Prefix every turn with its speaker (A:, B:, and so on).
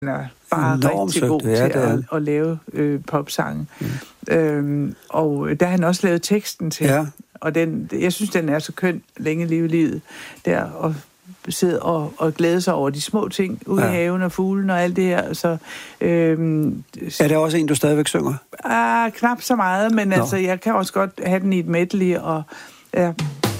A: er bare rigtig god til at lave popsange. Og der har han også lavet teksten til. Ja. Og jeg synes, den er så køn, længe leve livet, der og sidde og glæde sig over de små ting ude i haven og fuglen og alt det her. Så,
B: er det også en, du stadigvæk synger?
A: Knap så meget, men altså, jeg kan også godt have den i et medley, og ja.